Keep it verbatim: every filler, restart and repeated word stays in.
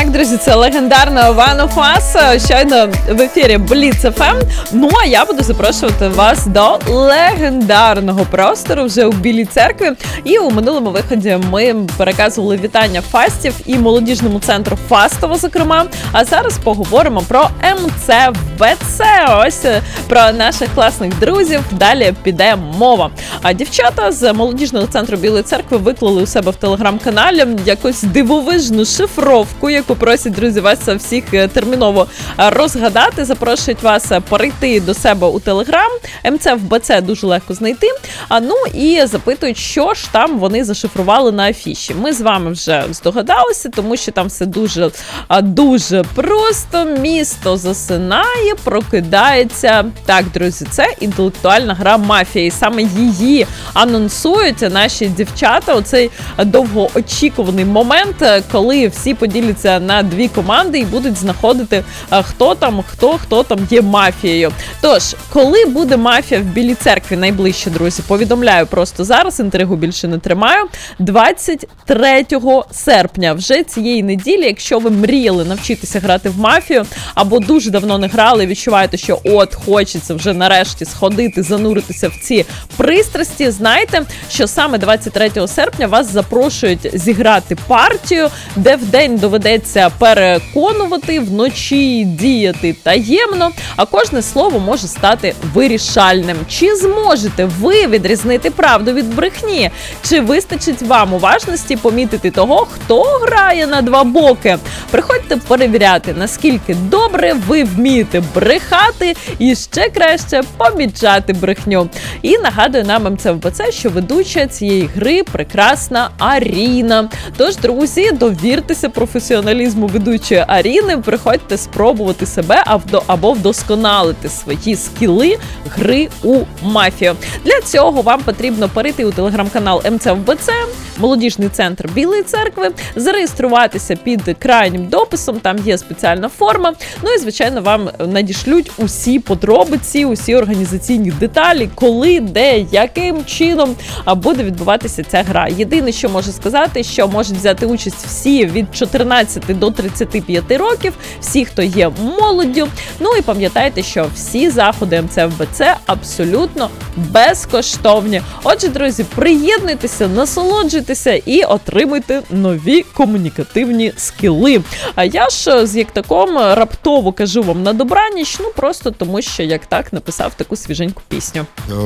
Так, друзі, це легендарна One of Us, щойно в ефірі Бліц еф ем. Ну, а я буду запрошувати вас до легендарного простору вже у Білій церкві. І у минулому виході ми переказували вітання фастів і молодіжному центру Фастово, зокрема. А зараз поговоримо про ем це ве це. Ось про наших класних друзів далі піде мова. А дівчата з молодіжного центру Білої церкви виклали у себе в телеграм-каналі якусь дивовижну шифровку, яку просять, друзі, вас всіх терміново розгадати. Запрошують вас перейти до себе у телеграм. ем це ве це дуже легко знайти. А ну і запитують, що ж там вони зашифрували на афіші. Ми з вами вже здогадалися, тому що там все дуже, дуже просто. Місто засинає, прокидається. Так, друзі, це інтелектуальна гра «Мафія». І саме її анонсують наші дівчата. Оцей довгоочікуваний момент, коли всі поділяться на дві команди і будуть знаходити, хто там, хто, хто там є мафією. Тож, коли буде мафія в Білій церкві найближче, друзі, повідомляю просто зараз, інтригу більше не тримаю, двадцять третього серпня, вже цієї неділі, якщо ви мріяли навчитися грати в мафію, або дуже давно не грали і відчуваєте, що от хочеться вже нарешті сходити, зануритися в ці пристрасті, знайте, що саме двадцять третього серпня вас запрошують зіграти партію, де вдень доведеться переконувати, вночі діяти таємно, а кожне слово може стати вирішальним. Чи зможете ви відрізнити правду від брехні? Чи вистачить вам уважності помітити того, хто грає на два боки? Приходьте перевіряти, наскільки добре ви вмієте брехати і ще краще помічати брехню. І нагадую нам ем це ве це, що ведуча цієї гри прекрасна Аріна. Тож, друзі, довіртеся професіоналізму ведучої Аріни, приходьте спробувати себе або вдосконалити свої скіли гри у мафію. Для цього вам потрібно перейти у телеграм-канал ем це ве це, молодіжний центр Білої церкви, зареєструватися під крайнім дописом, там є спеціальна форма, ну і, звичайно, вам надішлють усі подробиці, усі організаційні деталі, коли, де, яким чином буде відбуватися ця гра. Єдине, що можу сказати, що можуть взяти участь всі від чотирнадцяти до тридцяти п'яти років, всі, хто є молоддю. Ну і пам'ятайте, що всі заходи ем це ве це абсолютно безкоштовні. Отже, друзі, приєднуйтеся, насолоджуйтеся і отримуйте нові комунікативні скіли. А я ж з як таком раптово кажу вам на добраніч, ну просто тому, що як так написав таку свіженьку пісню.